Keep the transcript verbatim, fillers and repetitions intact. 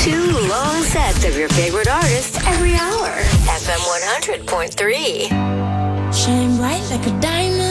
Two long sets of your favorite artists every hour. F M one hundred point three. Shine bright like a diamond.